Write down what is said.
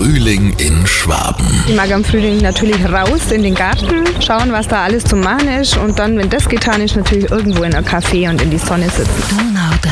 Frühling in Schwaben. Ich mag am Frühling natürlich raus in den Garten, schauen, was da alles zu machen ist und dann, wenn das getan ist, natürlich irgendwo in einem Café und in die Sonne sitzen.